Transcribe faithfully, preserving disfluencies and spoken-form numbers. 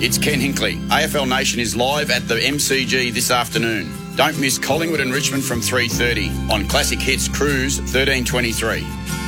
It's Ken Hinkley. A F L Nation is live at the M C G this afternoon. Don't miss Collingwood and Richmond from three thirty on Classic Hits Cruise thirteen twenty-three.